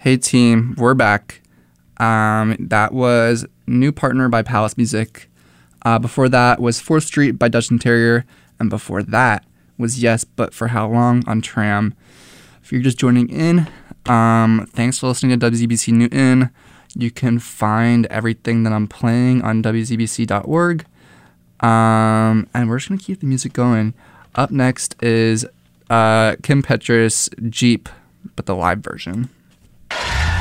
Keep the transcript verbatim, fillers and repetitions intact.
Hey team, we're back. Um, that was New Partner by Palace Music. Uh, before that was fourth Street by Dutch Interior. And before that was Yes, But For How Long on Tram. If you're just joining in, um, thanks for listening to W Z B C Newton. You can find everything that I'm playing on W Z B C dot org. Um, and we're just going to keep the music going. Up next is uh, Kim Petras' Jeep, but the live version.